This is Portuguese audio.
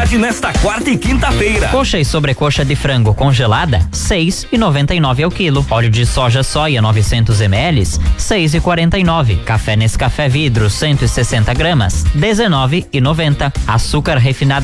somente nesta quarta e quinta-feira. Coxa e sobrecoxa de frango congelada, 6,99 ao quilo. Óleo de soja soia 900 ml, 6,49. Café Nescafé vidro 160 gramas, 19,90. Açúcar refinado